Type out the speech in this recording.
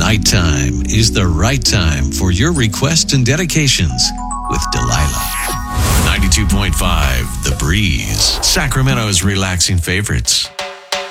Nighttime is the right time for your requests and dedications with Delilah. 92.5 The Breeze, Sacramento's relaxing favorites.